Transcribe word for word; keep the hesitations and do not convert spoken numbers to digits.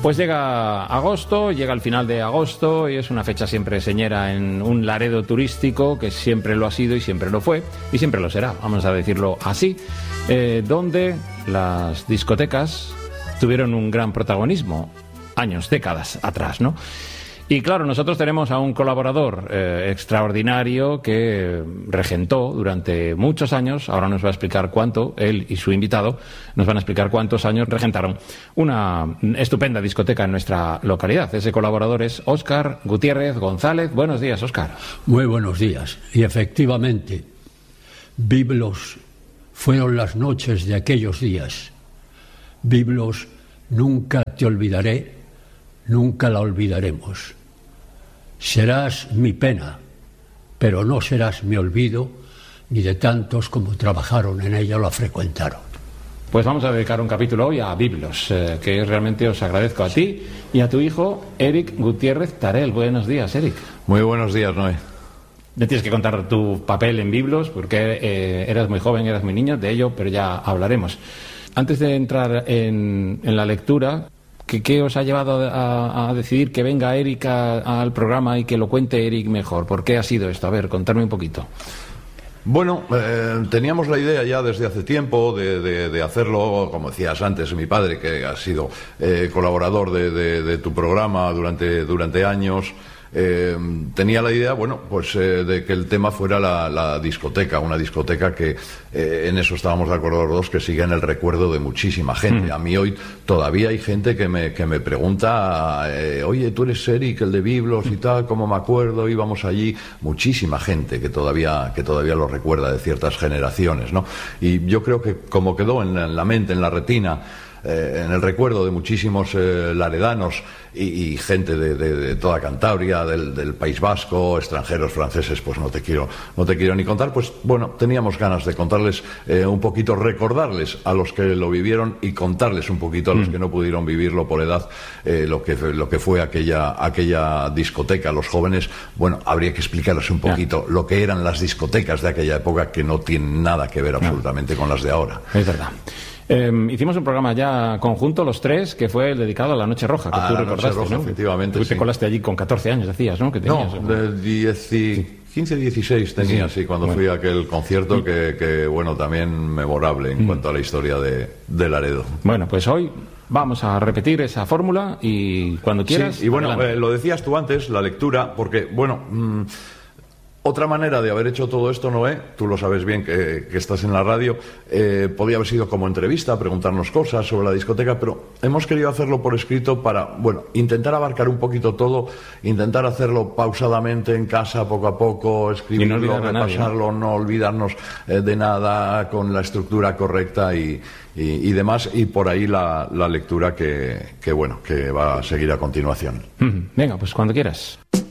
Pues llega agosto, llega el final de agosto y es una fecha siempre señera en un Laredo turístico que siempre lo ha sido y siempre lo fue y siempre lo será, vamos a decirlo así, eh, donde las discotecas tuvieron un gran protagonismo años, décadas atrás, ¿no? Y claro, nosotros tenemos a un colaborador eh, extraordinario que regentó durante muchos años, ahora nos va a explicar cuánto, él y su invitado nos van a explicar cuántos años regentaron una estupenda discoteca en nuestra localidad. Ese colaborador es Óscar Gutiérrez González. Buenos días, Óscar. Muy buenos días. Y efectivamente, Biblos fueron las noches de aquellos días. Biblos, nunca te olvidaré, nunca la olvidaremos. Serás mi pena, pero no serás mi olvido, ni de tantos como trabajaron en ella o la frecuentaron. Pues vamos a dedicar un capítulo hoy a Biblos, eh, que realmente os agradezco a ti y a tu hijo, Eric Gutiérrez Tarel. Buenos días, Eric. Muy buenos días, Noé. Me tienes que contar tu papel en Biblos, porque eh, eras muy joven, eras muy niño, de ello, pero ya hablaremos. Antes de entrar en, en la lectura, ¿qué, qué os ha llevado a, a decidir que venga Eric a, al programa y que lo cuente Eric mejor? ¿Por qué ha sido esto? A ver, contadme un poquito. Bueno, eh, teníamos la idea ya desde hace tiempo de, de, de hacerlo, como decías antes, mi padre, que ha sido eh, colaborador de, de, de tu programa durante, durante años. Eh, tenía la idea, bueno, pues eh, de que el tema fuera la, la discoteca, una discoteca que eh, en eso estábamos de acuerdo los dos, que sigue en el recuerdo de muchísima gente. Mm. A mí hoy todavía hay gente que me, que me pregunta, eh, oye, tú eres Eric, el de Biblos y tal, ¿cómo me acuerdo? Íbamos allí, muchísima gente que todavía, que todavía lo recuerda de ciertas generaciones, ¿no? Y yo creo que como quedó en la, en la mente, en la retina, Eh, en el recuerdo de muchísimos eh, laredanos y, y gente de, de, de toda Cantabria, del, del País Vasco, extranjeros franceses, pues no te quiero no te quiero ni contar. Pues bueno, teníamos ganas de contarles eh, un poquito, recordarles a los que lo vivieron y contarles un poquito a los mm. que no pudieron vivirlo por edad, eh, lo que lo que fue aquella aquella discoteca. Los jóvenes, bueno, habría que explicarles un poquito yeah. lo que eran las discotecas de aquella época, que no tienen nada que ver absolutamente no. con las de ahora. Es verdad. Eh, hicimos un programa ya conjunto, los tres, que fue el dedicado a la Noche Roja, que a tú la recordaste, Noche Roja, ¿no? Efectivamente, Tú sí. te colaste allí con catorce años, decías, ¿no? Que tenías, no, de diez y... quince, dieciséis tenía, sí, sí cuando bueno. fui a aquel concierto que, que, bueno, también memorable en mm. cuanto a la historia de, de Laredo. Bueno, pues hoy vamos a repetir esa fórmula y cuando quieras... Sí, y bueno, eh, lo decías tú antes, la lectura, porque, bueno... Mmm, otra manera de haber hecho todo esto, Noé, tú lo sabes bien que, que estás en la radio, eh, podía haber sido como entrevista, preguntarnos cosas sobre la discoteca, pero hemos querido hacerlo por escrito para, bueno, intentar abarcar un poquito todo, intentar hacerlo pausadamente en casa, poco a poco, escribirlo, no repasarlo, nadie, ¿no? no olvidarnos eh, de nada, con la estructura correcta y, y, y demás, y por ahí la, la lectura que, que, bueno, que va a seguir a continuación. Venga, pues cuando quieras.